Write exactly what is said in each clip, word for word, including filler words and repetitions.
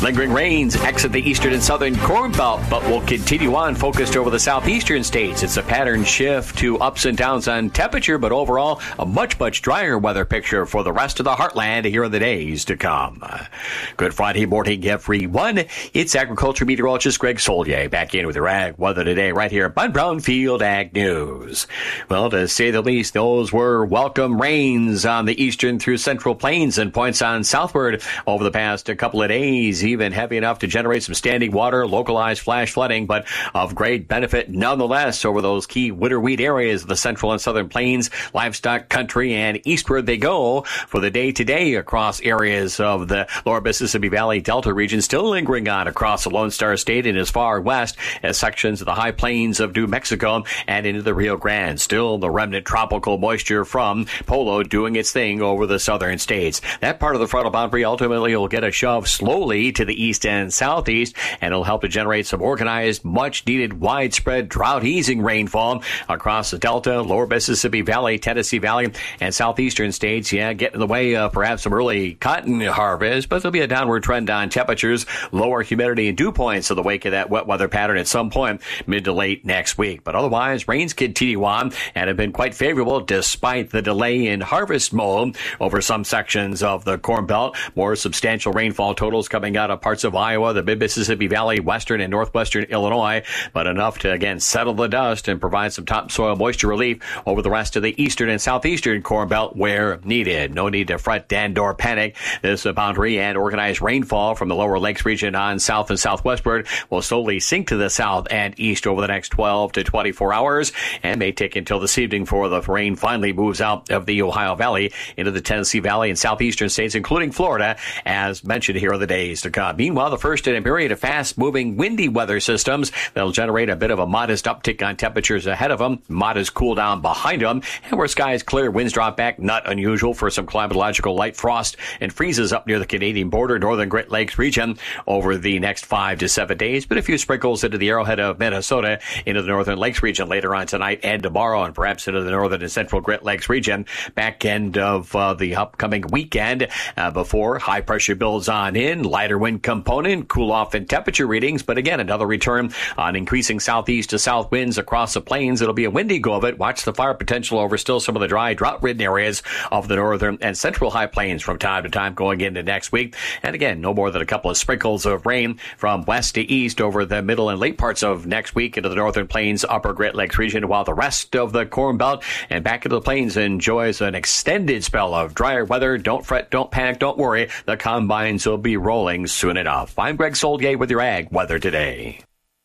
Lingering rains exit the eastern and southern Corn Belt, but will continue on focused over the southeastern states. It's a pattern shift to ups and downs on temperature, but overall a much, much drier weather picture for the rest of the heartland here in the days to come. Good Friday morning, everyone. It's agriculture meteorologist Greg Solier back in with your ag weather today right here at Bud Brownfield Ag News. Well, to say the least, those were welcome rains on the eastern through central plains and points on southward over the past couple of days, even heavy enough to generate some standing water, localized flash flooding, but of great benefit nonetheless over those key winter wheat areas of the central and southern plains, livestock country, and eastward they go for the day today across areas of the lower Mississippi Valley Delta region, still lingering on across the Lone Star State and as far west as sections of the high plains of New Mexico and into the Rio Grande. Still the remnant tropical moisture from Polo doing its thing over the southern states. That part of the frontal boundary ultimately will get a shove slowly to the east and southeast, and it'll help to generate some organized, much-needed, widespread drought-easing rainfall across the Delta, lower Mississippi Valley, Tennessee Valley, and southeastern states. Yeah, get in the way of perhaps some early cotton harvest, but there'll be a downward trend on temperatures, lower humidity, and dew points in the wake of that wet weather pattern at some point mid to late next week. But otherwise, rains continue on and have been quite favorable despite the delay in harvest mode over some sections of the Corn Belt. More substantial rainfall totals coming out of parts of Iowa, the mid-Mississippi Valley, western and northwestern Illinois, but enough to, again, settle the dust and provide some topsoil moisture relief over the rest of the eastern and southeastern Corn Belt where needed. No need to fret, Dan, or panic. This boundary and organized rainfall from the lower lakes region on south and southwestward will slowly sink to the south and east over the next twelve to twenty-four hours and may take until this evening before the rain finally moves out of the Ohio Valley into the Tennessee Valley and southeastern states, including Florida, as mentioned here in the days to come. Meanwhile, the first in a period of fast-moving windy weather systems that'll generate a bit of a modest uptick on temperatures ahead of them, modest cool down behind them, and where skies clear, winds drop back, not unusual for some climatological light frost and freezes up near the Canadian border, northern Great Lakes region over the next five to seven days, but a few sprinkles into the arrowhead of Minnesota, into the northern lakes region later on tonight and tomorrow, and perhaps into the northern and central Great Lakes region back end of uh, the upcoming weekend uh, before high pressure builds on in, lighter wind component, cool off in temperature readings, but again, another return on increasing southeast to south winds across the plains. It'll be a windy go of it. Watch the fire potential over still some of the dry, drought-ridden areas of the northern and central high plains from time to time going into next week. And again, no more than a couple of sprinkles of rain from west to east over the middle and late parts of next week into the northern plains, upper Great Lakes region, while the rest of the Corn Belt and back into the plains enjoys an extended spell of drier weather. Don't fret, don't panic, don't worry. The combines will be rolling soon enough. I'm Greg Solier with your ag weather today.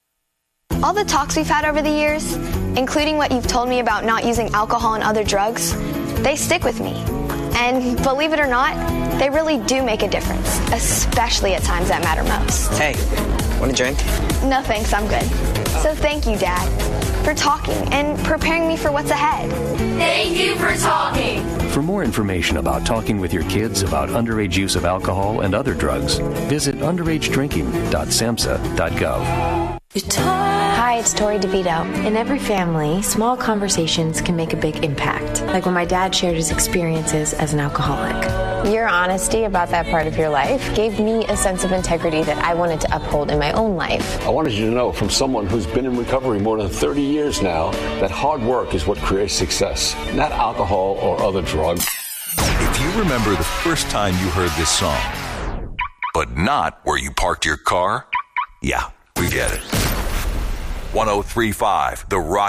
All the talks we've had over the years, including what you've told me about not using alcohol and other drugs, they stick with me. And believe it or not, they really do make a difference, especially at times that matter most. Hey, want a drink? No thanks, I'm good. So thank you, Dad, for talking and preparing me for what's ahead. Thank you for talking. For more information about talking with your kids about underage use of alcohol and other drugs, visit underage drinking dot samhsa dot gov. Hi, it's Tori DeVito. In every family, small conversations can make a big impact, like when my dad shared his experiences as an alcoholic. Your honesty about that part of your life gave me a sense of integrity that I wanted to uphold in my own life. I wanted you to know from someone who's been in recovery more than thirty years now that hard work is what creates success, not alcohol or other drugs. If you remember the first time you heard this song, but not where you parked your car, yeah, we get it. one oh three point five The Rock